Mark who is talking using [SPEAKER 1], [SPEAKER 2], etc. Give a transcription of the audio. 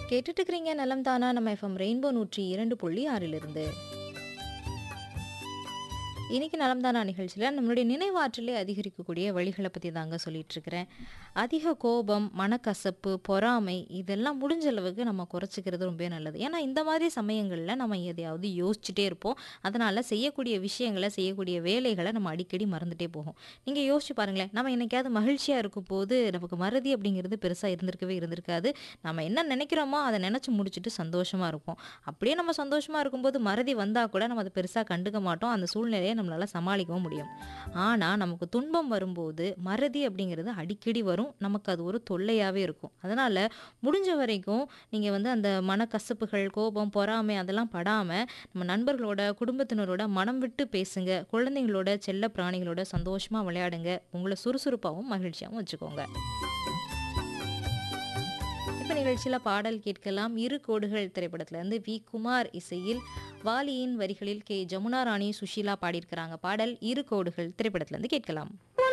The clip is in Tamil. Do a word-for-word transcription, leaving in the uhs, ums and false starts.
[SPEAKER 1] கேட்டுட்டு இருக்கிறீங்க நலம் தானா நம்ம எஃப்எம் ரெயின்போ நூற்றி இரண்டு புள்ளி ஆறிலிருந்து. இன்னைக்கு நலம் தானா நிகழ்ச்சியில் நம்மளுடைய நினைவாற்றலை அதிகரிக்கக்கூடிய வழிகளை பற்றி தாங்க சொல்லிட்டு இருக்கிறேன். அதிக கோபம், மனக்கசப்பு, பொறாமை இதெல்லாம் முடிஞ்ச அளவுக்கு நம்ம குறைச்சிக்கிறது ரொம்ப நல்லது. ஏன்னா இந்த மாதிரி சமயங்களில் நம்ம எதையாவது யோசிச்சுட்டே இருப்போம். அதனால் செய்யக்கூடிய விஷயங்களை செய்யக்கூடிய வேலைகளை நம்ம அடிக்கடி மறந்துட்டே போகும். நீங்கள் யோசிச்சு பாருங்களேன், நம்ம என்னைக்காவது மகிழ்ச்சியாக இருக்கும் போது நமக்கு மறதி அப்படிங்கிறது பெருசாக இருந்திருக்கவே இருந்திருக்காது. நம்ம என்ன நினைக்கிறோமோ அதை நினச்சி முடிச்சுட்டு சந்தோஷமாக இருப்போம். அப்படியே நம்ம சந்தோஷமாக இருக்கும்போது மறதி வந்தால் கூட நம்ம அதை பெருசாக கண்டுக்க மாட்டோம். அந்த சூழ்நிலையை நம்மளால் சமாளிக்கவும் முடியும். ஆனால் நமக்கு துன்பம் வரும்போது மறதி அப்படிங்கிறது அடிக்கடி வரும். நமக்கு அது ஒரு தொல்லையாகவே இருக்கும். அதனால் முடிஞ்ச வரைக்கும் நீங்கள் வந்து அந்த மனக்கசப்புகள், கோபம், பொறாமை அதெல்லாம் படாமல் நம்ம நண்பர்களோட, குடும்பத்தினரோட மனம் விட்டு பேசுங்க. குழந்தைங்களோட, செல்ல பிராணிகளோட சந்தோஷமாக விளையாடுங்க. உங்களை சுறுசுறுப்பாகவும் மகிழ்ச்சியாகவும் வச்சுக்கோங்க. இப்போ நிகழ்ச்சியில் பாடல் கேட்கலாம். இரு கோடுகள் திரைப்படத்திலிருந்து வி குமார் இசையில் வாலியின் வரிகளில் கே ஜமுனா ராணி, சுஷீலா பாடியிருக்கிறாங்க. பாடல் இரு கோடுகள் திரைப்படத்திலிருந்து கேட்கலாம்.